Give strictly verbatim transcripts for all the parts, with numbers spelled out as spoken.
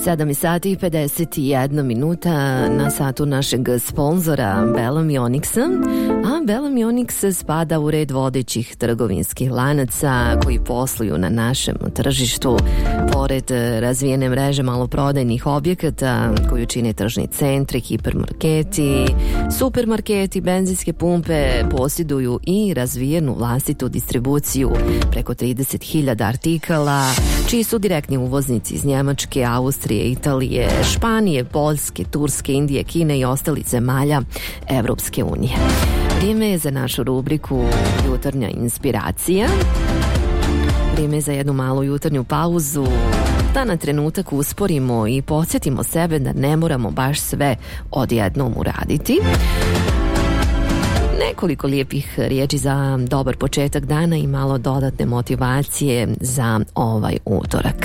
sedam sati i pedeset jedna minuta na satu našeg sponzora Bellamy Onyxa, a Bellamy Onyx spada u red vodećih trgovinskih lanaca koji posluju na našem tržištu. Pored razvijene mreže maloprodajnih objekata koju čine tržni centri, hipermarketi, supermarketi, benzinske pumpe, posjeduju i razvijenu vlastitu distribuciju preko trideset hiljada artikala, čiji su direktni uvoznici iz Njemačke, Austrije, Italije, Španije, Poljske, Turske, Indije, Kine i ostalih zemalja Evropske unije. Vrijeme je za našu rubriku Jutarnja inspiracija. Vrijeme je za jednu malu jutarnju pauzu, da na trenutak usporimo i podsjetimo sebe da ne moramo baš sve odjednom uraditi. Nekoliko lijepih riječi za dobar početak dana i malo dodatne motivacije za ovaj utorak.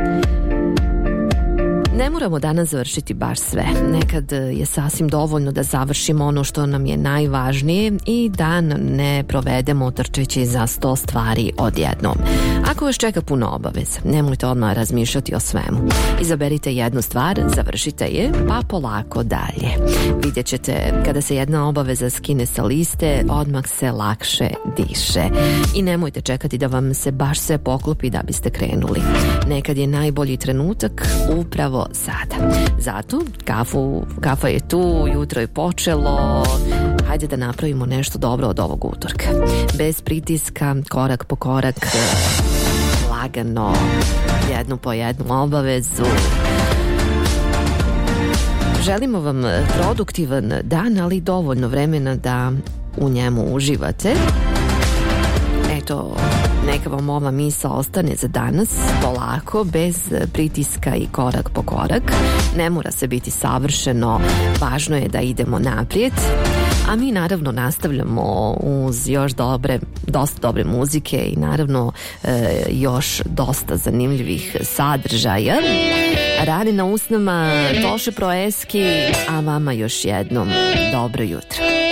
Ne moramo danas završiti baš sve. Nekad je sasvim dovoljno da završimo ono što nam je najvažnije i dan ne provedemo trčeći za sto stvari odjednom. Ako vas čeka puno obaveza, nemojte odmah razmišljati o svemu. Izaberite jednu stvar, završite je, pa polako dalje. Vidjet ćete, kada se jedna obaveza skine sa liste, odmah se lakše diše. I nemojte čekati da vam se baš sve poklopi da biste krenuli. Nekad je najbolji trenutak upravo sada. Zato kafu, kafa je tu, jutro je počelo. Hajde da napravimo nešto dobro od ovog utorka. Bez pritiska, korak po korak, lagano, jednu po jednu obavezu. Želimo vam produktivan dan, ali dovoljno vremena da u njemu uživate. Eto, neka vam ova misao ostane za danas, polako, bez pritiska i korak po korak. Ne mora se biti savršeno, važno je da idemo naprijed. A mi naravno nastavljamo uz još dobre, dosta dobre muzike i naravno e, još dosta zanimljivih sadržaja. Radi na usnama Toše Proeski, a vama još jednom dobro jutro.